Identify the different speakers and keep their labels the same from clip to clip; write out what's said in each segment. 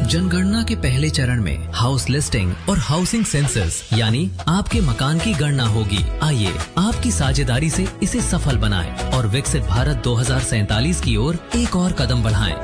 Speaker 1: जनगणना के पहले चरण में हाउस लिस्टिंग और हाउसिंग सेंसस यानी आपके मकान की गणना होगी। आइए आपकी साझेदारी से इसे सफल बनाएं और विकसित भारत 2047 की ओर एक और कदम बढ़ाएं।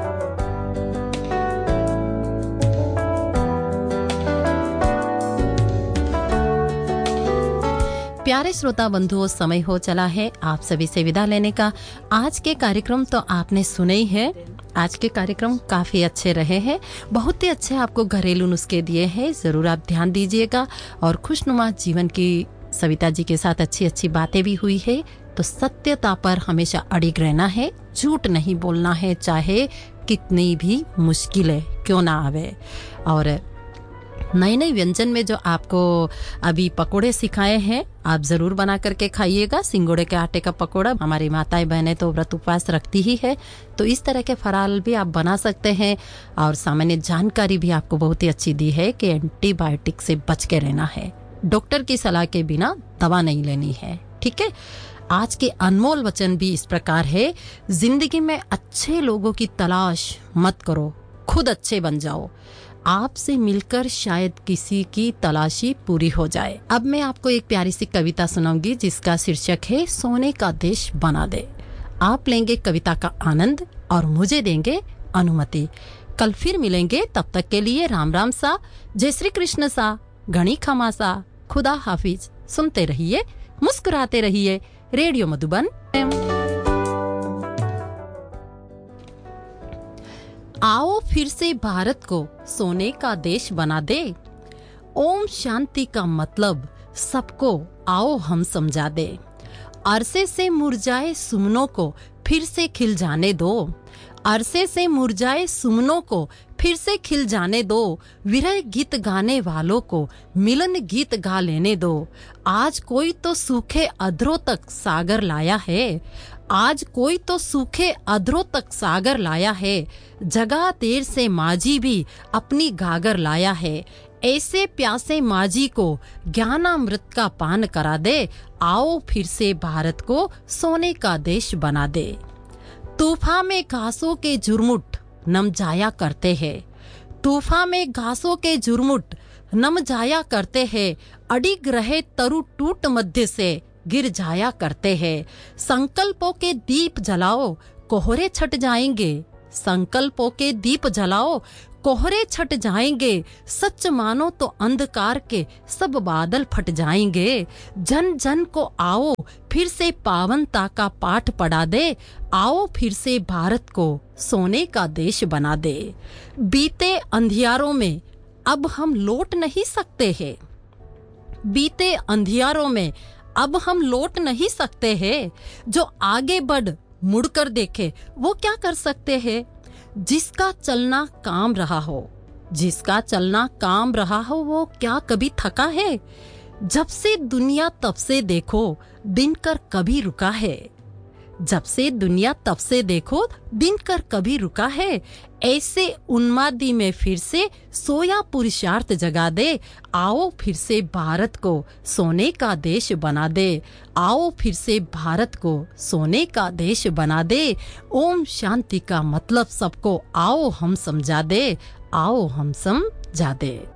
Speaker 2: प्यारे श्रोता बंधुओं, समय हो चला है आप सभी से विदा लेने का। आज के कार्यक्रम तो आपने सुने ही है। आज के कार्यक्रम काफ़ी अच्छे रहे हैं, बहुत ही अच्छे आपको घरेलू नुस्खे दिए हैं। ज़रूर आप ध्यान दीजिएगा और खुशनुमा जीवन की सविता जी के साथ अच्छी अच्छी बातें भी हुई है। तो सत्यता पर हमेशा अड़िग रहना है, झूठ नहीं बोलना है, चाहे कितनी भी मुश्किलें क्यों ना आवे। और नए नए व्यंजन में जो आपको अभी पकोड़े सिखाए हैं, आप जरूर बना करके खाइएगा। सिंगोड़े के आटे का पकोड़ा, हमारी माताएं बहनें तो व्रत उपवास रखती ही है, तो इस तरह के फराल भी आप बना सकते हैं। और सामान्य जानकारी भी आपको बहुत ही अच्छी दी है कि एंटीबायोटिक से बच के रहना है, डॉक्टर की सलाह के बिना दवा नहीं लेनी है। ठीक है। आज के अनमोल वचन भी इस प्रकार है, जिंदगी में अच्छे लोगों की तलाश मत करो, खुद अच्छे बन जाओ। आपसे मिलकर शायद किसी की तलाशी पूरी हो जाए। अब मैं आपको एक प्यारी सी कविता सुनाऊंगी जिसका शीर्षक है सोने का देश बना दे। आप लेंगे कविता का आनंद और मुझे देंगे अनुमति। कल फिर मिलेंगे, तब तक के लिए राम राम सा, जय श्री कृष्ण सा, घनी खमा सा, खुदा हाफिज। सुनते रहिए, मुस्कुराते रहिए, रेडियो मधुबन। आओ फिर से भारत को सोने का देश बना दे। ओम शांति का मतलब सबको आओ हम समझा दे। अरसे से मुरझाए सुमनों को फिर से खिल जाने दो। अरसे से मुरझाए सुमनों को फिर से खिल जाने दो। विरह गीत गाने वालों को मिलन गीत गा लेने दो। आज कोई तो सूखे अधरों तक सागर लाया है। आज कोई तो सूखे अधरों तक सागर लाया है। जगा देर से माझी भी अपनी गागर लाया है। ऐसे प्यासे माझी को ज्ञानामृत का पान करा दे। आओ फिर से भारत को सोने का देश बना दे। तूफान में घासों के झुरमुट नम जाया करते हैं। तूफान में घासों के झुरमुट नम जाया करते हैं। अडिग रहे तरु टूट मध्य से गिर जाया करते हैं। संकल्पों के दीप जलाओ, कोहरे छट जाएंगे। संकल्पों के दीप जलाओ, कोहरे छट जाएंगे। सच मानो तो अंधकार के सब बादल फट जाएंगे। जन जन को आओ फिर से पावनता का पाठ पढ़ा दे। आओ फिर से भारत को सोने का देश बना दे। बीते अंधियारों में अब हम लौट नहीं सकते हैं। बीते अंधियारों में अब हम लौट नहीं सकते हैं। जो आगे बढ़ मुड़कर देखे वो क्या कर सकते हैं। जिसका चलना काम रहा हो, जिसका चलना काम रहा हो, वो क्या कभी थका है। जब से दुनिया तब से देखो दिनकर कभी रुका है। जब से दुनिया तब से देखो दिनकर कभी रुका है। ऐसे उन्मादी में फिर से सोया पुरुषार्थ जगा दे। आओ फिर से भारत को सोने का देश बना दे। आओ फिर से भारत को सोने का देश बना दे। ओम शांति का मतलब सबको आओ हम समझा दे। आओ हम समझा दे।